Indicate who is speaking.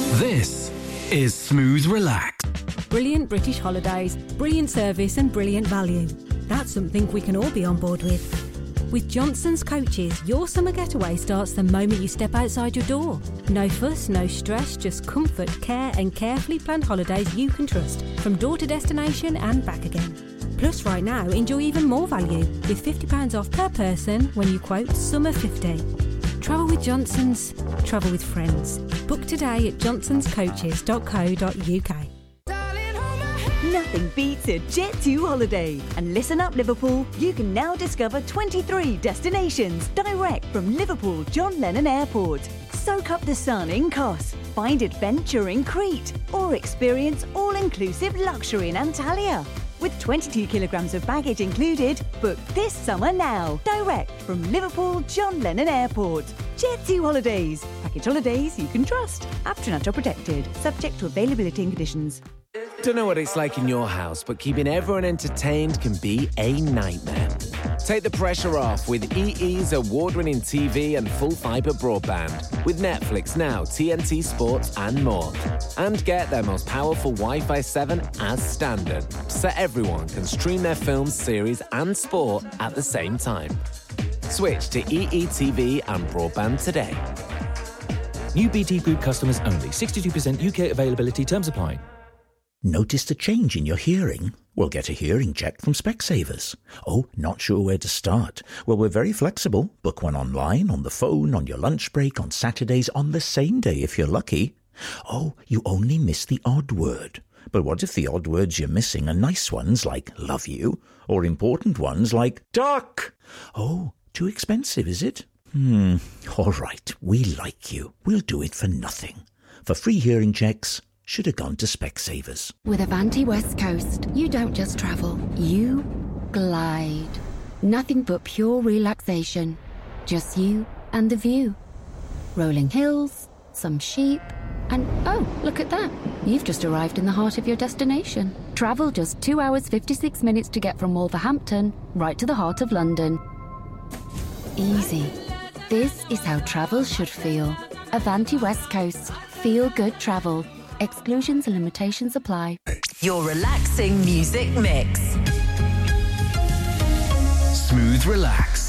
Speaker 1: This is Smooth Relax.
Speaker 2: Brilliant British holidays, brilliant service and brilliant value. That's something we can all be on board with. With Johnson's Coaches, your summer getaway starts the moment you step outside your door. No fuss, no stress, just comfort, care and carefully planned holidays you can trust, from door to destination and back again. Plus right now, enjoy even more value with £50 off per person when you quote Summer 50. Travel with Johnson's, travel with friends. Book today at johnsonscoaches.co.uk.
Speaker 3: Nothing beats a Jet2 holiday. And listen up, Liverpool, you can now discover 23 destinations direct from Liverpool John Lennon Airport. Soak up the sun in Kos, find adventure in Crete, or experience all-inclusive luxury in Antalya. With 22 kilograms of baggage included, book this summer now. Direct from Liverpool John Lennon Airport. Jet2 Holidays. Package holidays you can trust. Astronaut are protected. Subject to availability and conditions.
Speaker 4: Don't know what it's like in your house, but keeping everyone entertained can be a nightmare. Take the pressure off with EE's award-winning TV and full fibre broadband with Netflix Now, TNT Sports and more. And get their most powerful Wi-Fi 7 as standard, so everyone can stream their films, series and sport at the same time. Switch to EE TV and broadband today.
Speaker 5: New BT Group customers only. 62% UK availability. Terms apply.
Speaker 6: Noticed a change in your hearing? Well, get a hearing check from Specsavers. Oh, not sure where to start? Well, we're very flexible. Book one online, on the phone, on your lunch break, on Saturdays, on the same day if you're lucky. Oh, you only miss the odd word. But what if the odd words you're missing are nice ones like love you, or important ones like duck? Oh, too expensive, is it? All right, we like you. We'll do it for nothing. For free hearing checks, should have gone to Specsavers.
Speaker 7: With Avanti West Coast, you don't just travel, you glide. Nothing but pure relaxation. Just you and the view. Rolling hills, some sheep, and oh, look at that. You've just arrived in the heart of your destination. Travel just 2 hours 56 minutes to get from Wolverhampton right to the heart of London. Easy. This is how travel should feel. Avanti West Coast. Feel good travel. Exclusions and limitations apply.
Speaker 8: Your relaxing music mix.
Speaker 1: Smooth Relax.